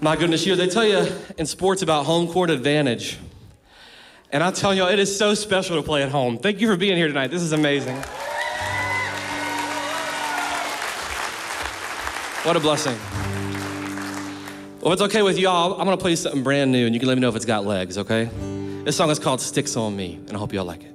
My goodness, they tell you in sports about home court advantage. And I tell you, it is so special to play at home. Thank you for being here tonight. This is amazing. What a blessing. Well, if it's okay with y'all, I'm gonna play you something brand new and you can let me know if it's got legs, okay? This song is called Sticks on Me, and I hope y'all like it.